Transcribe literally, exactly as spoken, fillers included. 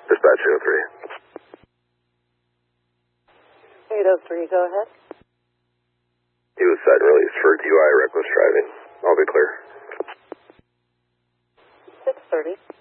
Dispatch eight oh three. eight oh three, go ahead. He was set and released for D U I reckless driving. I'll be clear. six thirty.